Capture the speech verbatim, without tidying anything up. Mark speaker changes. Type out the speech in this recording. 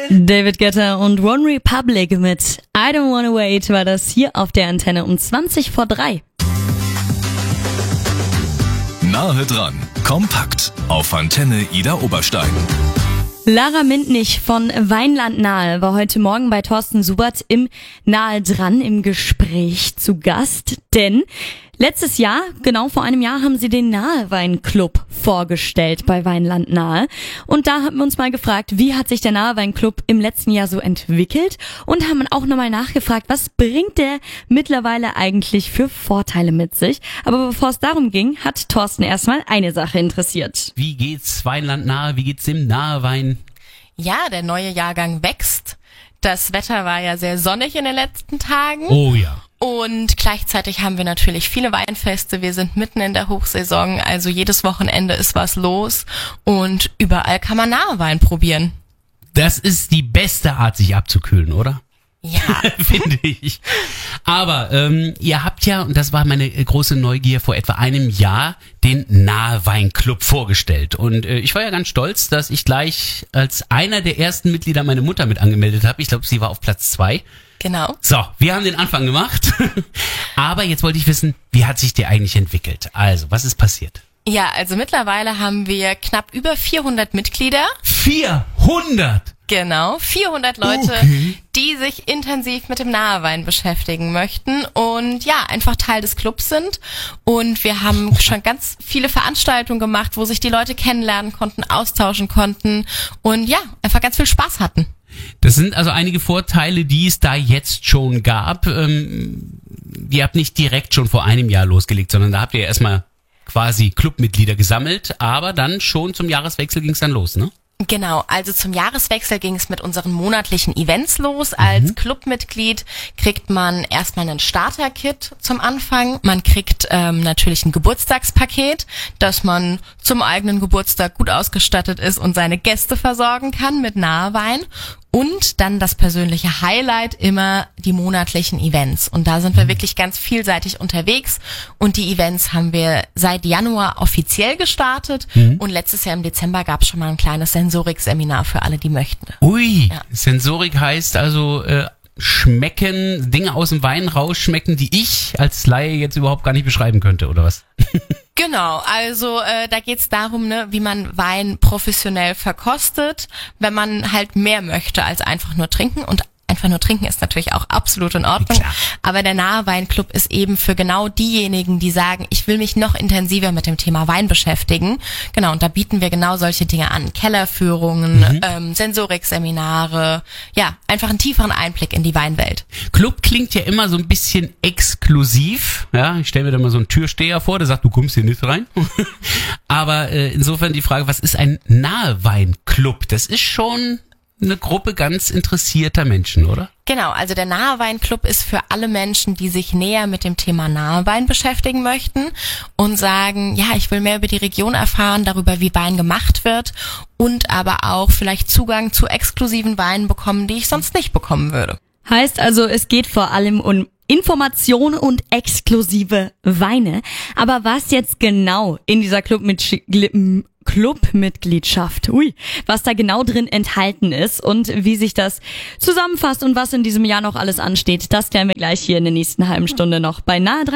Speaker 1: David Guetta und One Republic mit I Don't Wanna Wait war das hier auf der Antenne um zwanzig vor drei.
Speaker 2: Nahe dran, kompakt auf Antenne Ida Oberstein.
Speaker 1: Lara Mintnich von Weinland Nahe war heute Morgen bei Thorsten Subert im Nahe dran im Gespräch zu Gast, denn letztes Jahr, genau vor einem Jahr, haben sie den Nahe Weinclub vorgestellt bei Weinland Nahe. Und da haben wir uns mal gefragt, wie hat sich der Nahe Weinclub im letzten Jahr so entwickelt und haben auch nochmal nachgefragt, was bringt der mittlerweile eigentlich für Vorteile mit sich. Aber bevor es darum ging, hat Thorsten erstmal eine Sache interessiert.
Speaker 3: Wie geht's Weinland Nahe? Wie geht's dem Nahe Wein?
Speaker 4: Ja, der neue Jahrgang wächst. Das Wetter war ja sehr sonnig in den letzten Tagen.
Speaker 3: Oh ja.
Speaker 4: Und gleichzeitig haben wir natürlich viele Weinfeste. Wir sind mitten in der Hochsaison, also jedes Wochenende ist was los und überall kann man Nahe Wein probieren.
Speaker 3: Das ist die beste Art, sich abzukühlen, oder?
Speaker 4: Ja.
Speaker 3: Finde ich. Aber ähm, ihr habt ja, und das war meine große Neugier, vor etwa einem Jahr den Nahe Weinclub vorgestellt. Und äh, ich war ja ganz stolz, dass ich gleich als einer der ersten Mitglieder meine Mutter mit angemeldet habe. Ich glaube, sie war auf Platz zwei.
Speaker 4: Genau.
Speaker 3: So, wir haben den Anfang gemacht. Aber jetzt wollte ich wissen, wie hat sich der eigentlich entwickelt? Also, was ist passiert?
Speaker 4: Ja, also mittlerweile haben wir knapp über vierhundert Mitglieder.
Speaker 3: vierhundert?
Speaker 4: Genau, vierhundert Leute,
Speaker 3: Okay.
Speaker 4: die sich intensiv mit dem Nahewein beschäftigen möchten und ja, einfach Teil des Clubs sind. Und wir haben schon ganz viele Veranstaltungen gemacht, wo sich die Leute kennenlernen konnten, austauschen konnten und ja, einfach ganz viel Spaß hatten.
Speaker 3: Das sind also einige Vorteile, die es da jetzt schon gab. Ähm, ihr habt nicht direkt schon vor einem Jahr losgelegt, sondern da habt ihr erstmal quasi Clubmitglieder gesammelt, aber dann schon zum Jahreswechsel ging es dann los, ne?
Speaker 4: Genau, also zum Jahreswechsel ging es mit unseren monatlichen Events los. Als
Speaker 3: Mhm.
Speaker 4: Clubmitglied kriegt man erstmal einen Starter-Kit zum Anfang. Man kriegt ähm, natürlich ein Geburtstagspaket, dass man zum eigenen Geburtstag gut ausgestattet ist und seine Gäste versorgen kann mit Nahewein. Und dann das persönliche Highlight immer die monatlichen Events. Und da sind wir wirklich ganz vielseitig unterwegs. Und die Events haben wir seit Januar offiziell gestartet.
Speaker 3: Mhm.
Speaker 4: Und letztes Jahr im Dezember gab es schon mal ein kleines Sensorik-Seminar für alle, die möchten.
Speaker 3: Ui,
Speaker 4: Ja.
Speaker 3: Sensorik heißt also äh, schmecken, Dinge aus dem Wein rausschmecken, die ich als Laie jetzt überhaupt gar nicht beschreiben könnte, oder was?
Speaker 4: Genau, also äh, da geht's darum, ne, wie man Wein professionell verkostet, wenn man halt mehr möchte als einfach nur trinken. Und einfach nur trinken ist natürlich auch absolut in Ordnung.
Speaker 3: Klar.
Speaker 4: Aber der Nahe Weinclub ist eben für genau diejenigen, die sagen, ich will mich noch intensiver mit dem Thema Wein beschäftigen. Genau, und da bieten wir genau solche Dinge an. Kellerführungen,
Speaker 3: Mhm.
Speaker 4: ähm, Sensorik-Seminare, ja, einfach einen tieferen Einblick in die Weinwelt.
Speaker 3: Club klingt ja immer so ein bisschen exklusiv. Ja, ich stelle mir da mal so einen Türsteher vor, der sagt, du kommst hier nicht rein. Aber äh, insofern die Frage, was ist ein Nahe Weinclub? Das ist schon eine Gruppe ganz interessierter Menschen, oder?
Speaker 4: Genau, also der Nahe Weinclub ist für alle Menschen, die sich näher mit dem Thema Nahewein beschäftigen möchten und sagen, ja, ich will mehr über die Region erfahren, darüber, wie Wein gemacht wird und aber auch vielleicht Zugang zu exklusiven Weinen bekommen, die ich sonst nicht bekommen würde.
Speaker 1: Heißt also, es geht vor allem um Information und exklusive Weine. Aber was jetzt genau in dieser Club mit Clubmitgliedschaft, ui, was da genau drin enthalten ist und wie sich das zusammenfasst und was in diesem Jahr noch alles ansteht, das klären wir gleich hier in der nächsten halben Stunde noch bei Nahe dran.